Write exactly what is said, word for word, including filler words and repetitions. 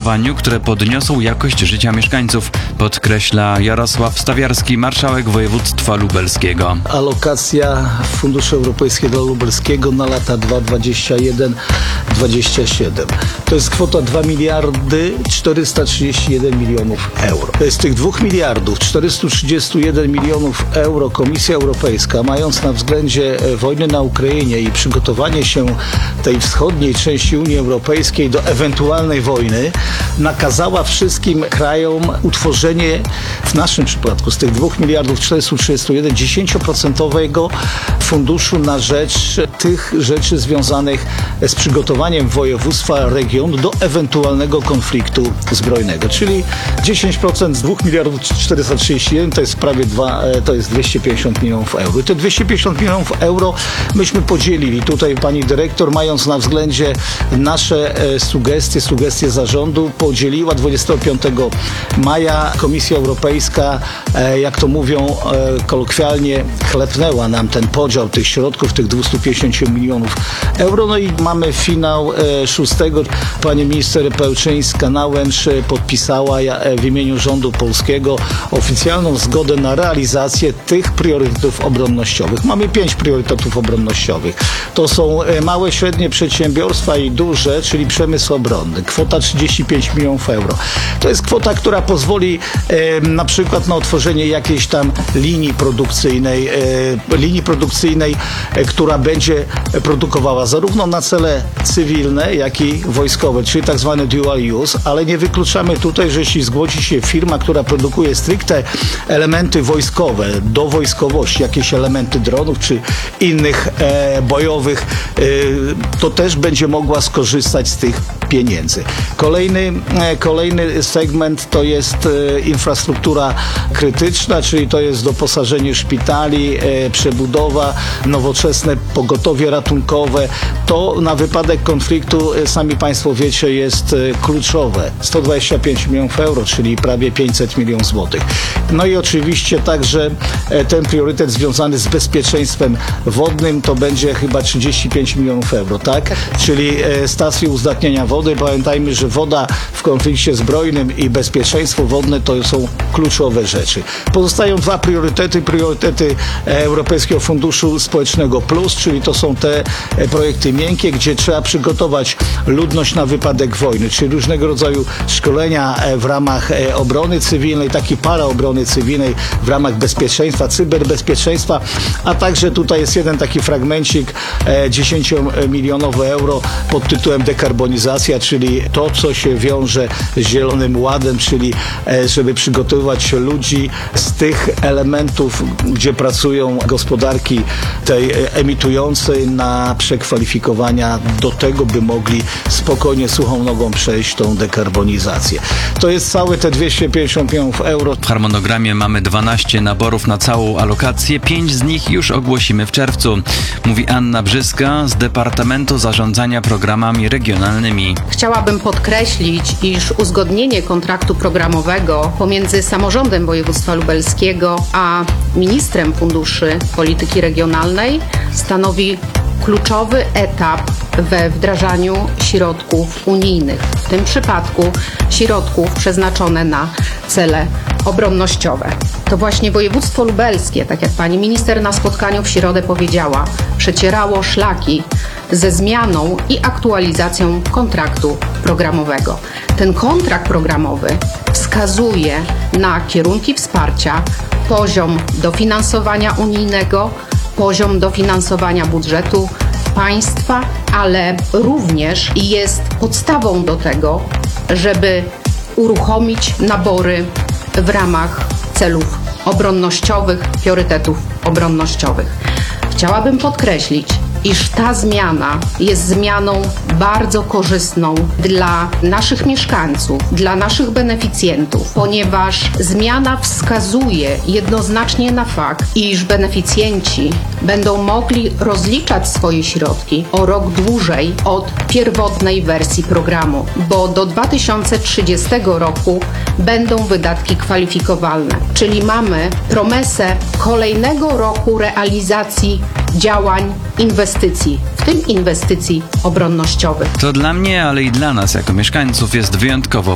finansowaniu, które podniosą jakość życia mieszkańców, podkreśla Jarosław Stawiarski, marszałek województwa lubelskiego. Alokacja Funduszu Europejskiego Lubelskiego na lata dwa tysiące dwudziesty pierwszy do dwudziestego siódmego. To jest kwota dwa miliardy czterysta trzydzieści jeden milionów euro. Z tych dwóch miliardów czterysta trzydzieści jeden milionów euro Komisja Europejska, mając na względzie wojnę na Ukrainie i przygotowanie się tej wschodniej części Unii Europejskiej do ewentualnej wojny, nakazała wszystkim krajom utworzenie, w naszym przypadku z tych dwóch miliardów czterysta trzydzieści jeden, dziesięcioprocentowego funduszu na rzecz tych rzeczy związanych z przygotowaniem województwa, regionu do ewentualnego konfliktu zbrojnego. Czyli dziesięć procent z dwóch miliardów czterysta trzydzieści jeden to jest prawie dwa, to jest dwieście pięćdziesiąt milionów euro. I te dwieście pięćdziesiąt milionów euro myśmy podzielili. Tutaj pani dyrektor, mając na względzie nasze sugestie, sugestie zarządu, podzieliła dwudziestego piątego maja. Komisja Europejska, jak to mówią kolokwialnie, chlepnęła nam ten podział tych środków, tych dwieście pięćdziesiąt milionów euro. No i mamy finał szóstego. Pani minister Pełczyńska-Nałęcz podpisała w imieniu rządu polskiego oficjalną zgodę na realizację tych priorytetów obronnościowych. Mamy pięć priorytetów obronnościowych. To są małe, średnie przedsiębiorstwa i duże, czyli przemysł obronny. Kwota trzydzieści pięć milionów euro. To jest kwota, która pozwoli e, na przykład na otworzenie jakiejś tam linii produkcyjnej, e, linii produkcyjnej, e, która będzie produkowała zarówno na cele cywilne, jak i wojskowe, czyli tak zwany dual use, ale nie wykluczamy tutaj, że jeśli zgłodzi się firma, która produkuje stricte elementy wojskowe, do wojskowości, jakieś elementy dronów czy innych e, bojowych, e, to też będzie mogła skorzystać z tych pieniędzy. Kolejny, e, kolejny segment to jest e, infrastruktura krytyczna, czyli to jest doposażenie szpitali, e, przebudowa, nowoczesne pogotowie ratunkowe. To na wypadek konfliktu, e, sami Państwo wiecie, jest e, kluczowe. sto dwadzieścia pięć milionów euro, czyli prawie pięćset milionów złotych. No i oczywiście także e, ten priorytet związany z bezpieczeństwem wodnym to będzie chyba trzydzieści pięć milionów euro, tak? Czyli e, stacje uzdatniania wody. Pamiętajmy, że woda w konflikcie zbrojnym i bezpieczeństwo wodne to są kluczowe rzeczy. Pozostają dwa priorytety. Priorytety Europejskiego Funduszu Społecznego Plus, czyli to są te projekty miękkie, gdzie trzeba przygotować ludność na wypadek wojny, czyli różnego rodzaju szkolenia w ramach obrony cywilnej, tak i paraobrony cywilnej w ramach bezpieczeństwa, cyberbezpieczeństwa, a także tutaj jest jeden taki fragmencik dziesięciomilionowy euro pod tytułem dekarbonizacja, czyli to, co się wiąże z Zielonym Ładem, czyli żeby przygotowywać ludzi z tych elementów, gdzie pracują gospodarki tej emitującej, na przekwalifikowania do tego, by mogli spokojnie, suchą nogą przejść tą dekarbonizację. To jest całe te dwieście pięćdziesiąt milionów euro. W harmonogramie mamy dwanaście naborów na całą alokację, pięć z nich już ogłosimy w czerwcu, mówi Anna Brzyska z Departamentu Zarządzania Programami Regionalnymi. Chciałabym podkreślić, iż uzgodnienie kontraktu programowego pomiędzy samorządem województwa lubelskiego a ministrem funduszy polityki regionalnej stanowi kluczowy etap we wdrażaniu środków unijnych, w tym przypadku środków przeznaczone na cele obronnościowe. To właśnie województwo lubelskie, tak jak pani minister na spotkaniu w środę powiedziała, przecierało szlaki ze zmianą i aktualizacją kontraktu programowego. Ten kontrakt programowy wskazuje na kierunki wsparcia, poziom dofinansowania unijnego, poziom dofinansowania budżetu państwa, ale również jest podstawą do tego, żeby uruchomić nabory w ramach celów obronnościowych, priorytetów obronnościowych. Chciałabym podkreślić, iż ta zmiana jest zmianą bardzo korzystną dla naszych mieszkańców, dla naszych beneficjentów, ponieważ zmiana wskazuje jednoznacznie na fakt, iż beneficjenci będą mogli rozliczać swoje środki o rok dłużej od pierwotnej wersji programu, bo do dwa tysiące trzydziestego roku będą wydatki kwalifikowalne, czyli mamy promesę kolejnego roku realizacji działań, inwestycji, w tym inwestycji obronnościowych. To dla mnie, ale i dla nas jako mieszkańców jest wyjątkowo